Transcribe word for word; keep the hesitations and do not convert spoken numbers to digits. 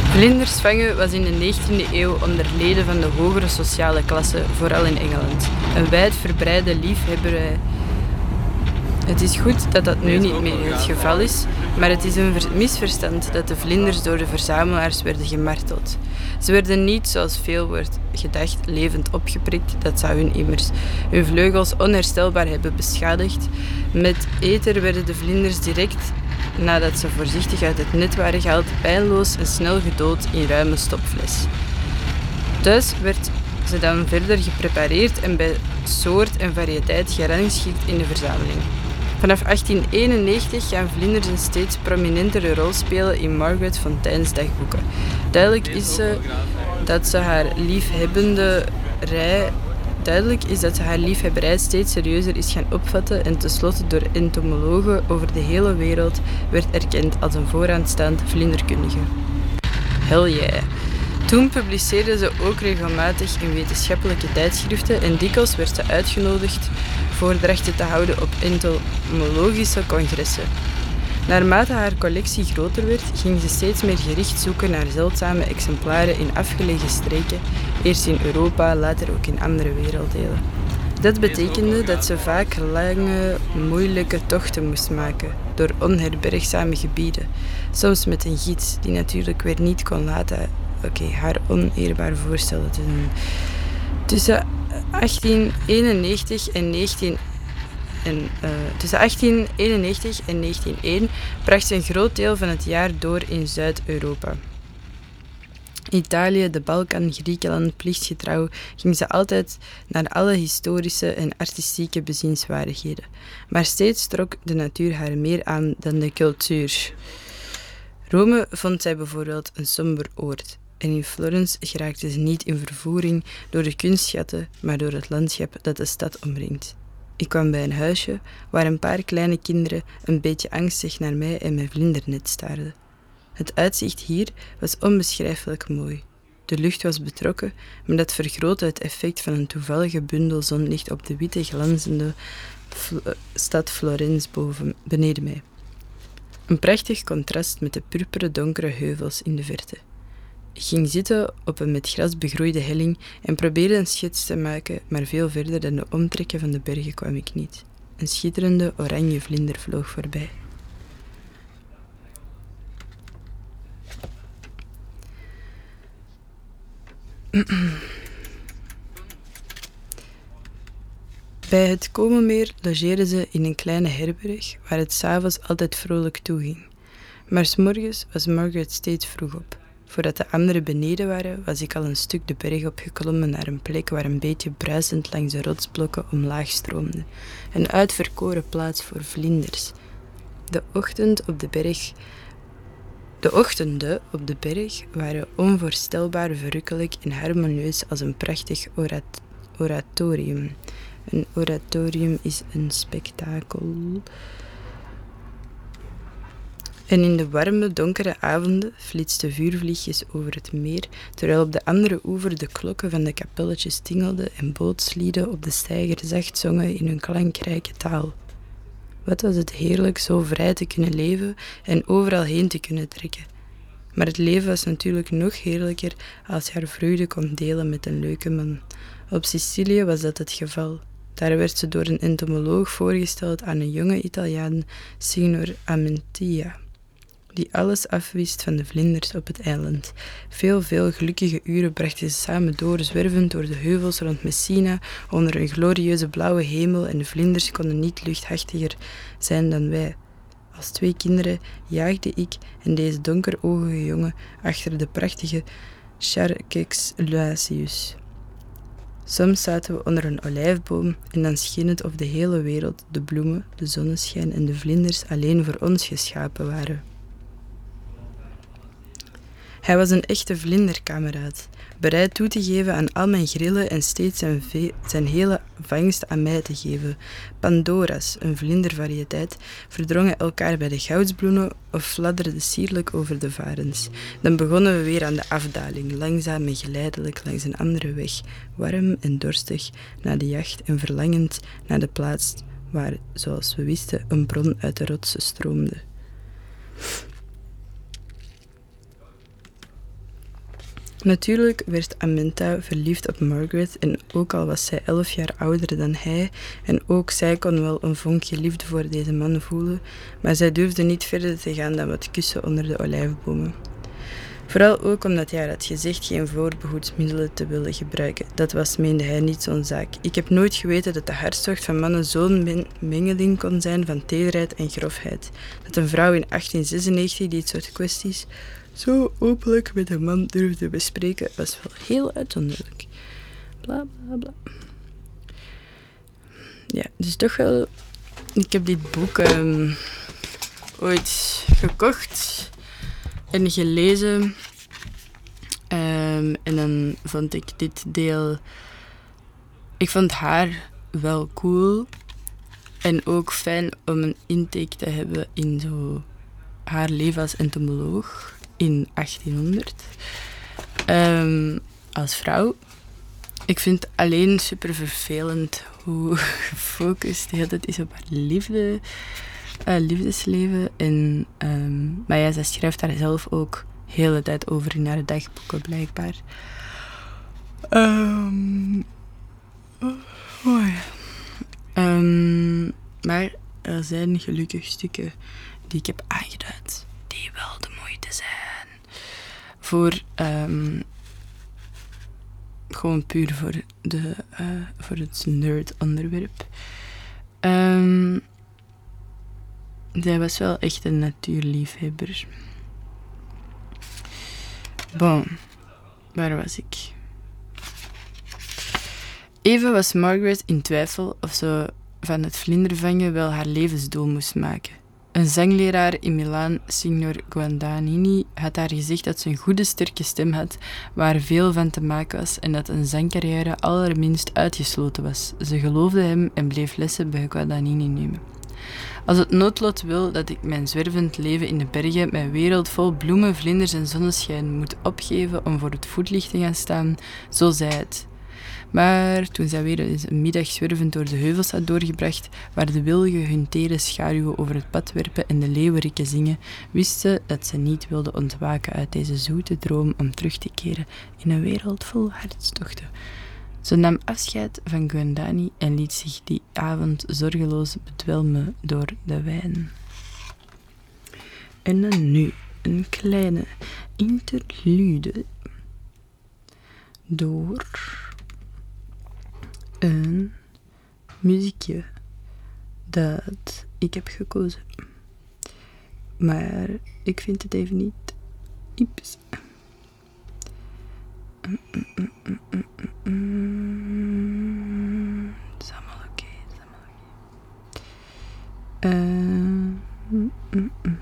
Vlinders vangen was in de negentiende eeuw onder leden van de hogere sociale klasse, vooral in Engeland, een wijdverbreide liefhebberij. Het is goed dat dat nu niet meer het geval is, maar het is een misverstand dat de vlinders door de verzamelaars werden gemarteld. Ze werden niet, zoals veel wordt gedacht, levend opgeprikt, dat zou hun immers hun vleugels onherstelbaar hebben beschadigd. Met ether werden de vlinders direct, nadat ze voorzichtig uit het net waren gehaald, pijnloos en snel gedood in ruime stopfles. Thuis werd ze dan verder geprepareerd en bij soort en variëteit gerangschikt in de verzameling. Vanaf achttien eenennegentig gaan vlinders een steeds prominentere rol spelen in Margaret Fontaine's dagboeken. Duidelijk is, ze dat ze haar liefhebbende rij, duidelijk is dat ze haar liefhebberij steeds serieuzer is gaan opvatten en tenslotte door entomologen over de hele wereld werd erkend als een vooraanstaand vlinderkundige. Hell yeah! Toen publiceerde ze ook regelmatig in wetenschappelijke tijdschriften en dikwijls werd ze uitgenodigd voordrachten te houden op entomologische congressen. Naarmate haar collectie groter werd, ging ze steeds meer gericht zoeken naar zeldzame exemplaren in afgelegen streken, eerst in Europa, later ook in andere werelddelen. Dat betekende dat ze vaak lange, moeilijke tochten moest maken door onherbergzame gebieden, soms met een gids die natuurlijk weer niet kon laten Oké, okay, haar oneerbaar voorstellen te doen. Tussen achttien eenennegentig en negentien en, uh, tussen achttien eenennegentig en negentienhonderdéén bracht ze een groot deel van het jaar door in Zuid-Europa. Italië, de Balkan, Griekenland, plichtgetrouw ging ze altijd naar alle historische en artistieke bezienswaardigheden. Maar steeds trok de natuur haar meer aan dan de cultuur. Rome vond zij bijvoorbeeld een somber oord. En in Florence geraakte ze niet in vervoering door de kunstschatten, maar door het landschap dat de stad omringt. Ik kwam bij een huisje waar een paar kleine kinderen een beetje angstig naar mij en mijn vlindernet staarden. Het uitzicht hier was onbeschrijfelijk mooi. De lucht was betrokken, maar dat vergrootte het effect van een toevallige bundel zonlicht op de witte glanzende Fl- stad Florence boven, beneden mij. Een prachtig contrast met de purperen donkere heuvels in de verte. Ik ging zitten op een met gras begroeide helling en probeerde een schets te maken, maar veel verder dan de omtrekken van de bergen kwam ik niet. Een schitterende oranje vlinder vloog voorbij. Bij het Komenmeer logeerden ze in een kleine herberg waar het 's avonds altijd vrolijk toeging. Maar 's morgens was Margaret steeds vroeg op. Voordat de anderen beneden waren, was ik al een stuk de berg opgeklommen naar een plek waar een beetje bruisend langs de rotsblokken omlaag stroomde. Een uitverkoren plaats voor vlinders. De ochtend op de berg... De ochtenden op de berg waren onvoorstelbaar verrukkelijk en harmonieus als een prachtig orat- oratorium. Een oratorium is een spektakel. En in de warme, donkere avonden flitsten vuurvliegjes over het meer, terwijl op de andere oever de klokken van de kapelletjes tingelden en bootslieden op de steiger zacht zongen in hun klankrijke taal. Wat was het heerlijk zo vrij te kunnen leven en overal heen te kunnen trekken. Maar het leven was natuurlijk nog heerlijker als je haar vreugde kon delen met een leuke man. Op Sicilië was dat het geval. Daar werd ze door een entomoloog voorgesteld aan een jonge Italiaan, Signor Amentia, die alles afwist van de vlinders op het eiland. Veel, veel gelukkige uren brachten ze samen door, zwervend door de heuvels rond Messina, onder een glorieuze blauwe hemel, en de vlinders konden niet luchthartiger zijn dan wij. Als twee kinderen jaagde ik en deze donkeroogige jongen achter de prachtige Charcex luacius. Soms zaten we onder een olijfboom en dan scheen het of de hele wereld, de bloemen, de zonneschijn en de vlinders alleen voor ons geschapen waren. Hij was een echte vlinderkameraad, bereid toe te geven aan al mijn grillen en steeds zijn, ve- zijn hele vangst aan mij te geven. Pandora's, een vlindervariëteit, verdrongen elkaar bij de goudsbloemen of fladderden sierlijk over de varens. Dan begonnen we weer aan de afdaling, langzaam en geleidelijk langs een andere weg, warm en dorstig naar de jacht en verlangend naar de plaats waar, zoals we wisten, een bron uit de rotsen stroomde. Natuurlijk werd Aminta verliefd op Margaret en ook al was zij elf jaar ouder dan hij en ook zij kon wel een vonkje liefde voor deze man voelen, maar zij durfde niet verder te gaan dan wat kussen onder de olijfbomen. Vooral ook omdat hij haar had gezegd geen voorbehoedsmiddelen te willen gebruiken. Dat was, meende hij, niet zo'n zaak. Ik heb nooit geweten dat de hartstocht van mannen zo'n men- mengeling kon zijn van tederheid en grofheid. Dat een vrouw in achttien zesennegentig dit soort kwesties zo openlijk met een man durfde bespreken, was wel heel uitzonderlijk. Bla bla bla. Ja, dus toch wel... Ik heb dit boek um, ooit gekocht en gelezen. Um, en dan vond ik dit deel... Ik vond haar wel cool. En ook fijn om een intake te hebben in zo haar leven als entomoloog in achttienhonderd. Um, als vrouw. Ik vind het alleen super vervelend hoe gefocust de hele tijd is op haar liefde, uh, liefdesleven. En, um, maar ja, zij schrijft daar zelf ook de hele tijd over in haar dagboeken, blijkbaar. Um, oh ja. um, maar er zijn gelukkig stukken die ik heb aangeduid die wel de moeite zijn. Voor... Um, Gewoon puur voor, de, uh, voor het nerd-onderwerp. Um, zij was wel echt een natuurliefhebber. Bon, waar was ik? Even was Margaret in twijfel of ze van het vlindervangen wel haar levensdoel moest maken. Een zangleraar in Milaan, signor Guadagnini, had haar gezegd dat ze een goede, sterke stem had, waar veel van te maken was en dat een zangcarrière allerminst uitgesloten was. Ze geloofde hem en bleef lessen bij Guadagnini nemen. Als het noodlot wil dat ik mijn zwervend leven in de bergen, mijn wereld vol bloemen, vlinders en zonneschijn moet opgeven om voor het voetlicht te gaan staan, zo zei het. Maar toen zij weer eens een middag zwervend door de heuvels had doorgebracht, waar de wilgen hun tere schaduwen over het pad werpen en de leeuweriken zingen, wist ze dat ze niet wilde ontwaken uit deze zoete droom om terug te keren in een wereld vol hartstochten. Ze nam afscheid van Guadagni en liet zich die avond zorgeloos bedwelmen door de wijn. En dan nu een kleine interlude door een muziekje dat ik heb gekozen. Maar ik vind het even niet ips. Mm, mm, mm, mm, mm, mm. Het is allemaal oké, het is allemaal oké. Uh, mm, mm, mm.